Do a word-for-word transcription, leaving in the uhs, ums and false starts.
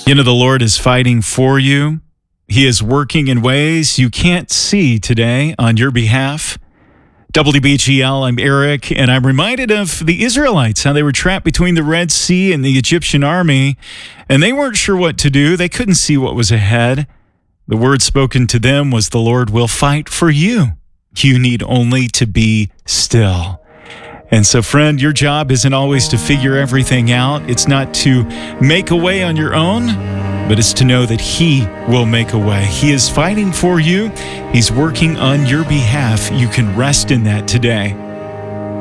You know, the Lord is fighting for you. He is working in ways you can't see today on your behalf. W B G L, I'm Eric, and I'm reminded of the Israelites, how they were trapped between the Red Sea and the Egyptian army, and they weren't sure what to do. They couldn't see what was ahead. The word spoken to them was, the Lord will fight for you. You need only to be still. And so, friend, your job isn't always to figure everything out. It's not to make a way on your own, but it's to know that He will make a way. He is fighting for you. He's working on your behalf. You can rest in that today.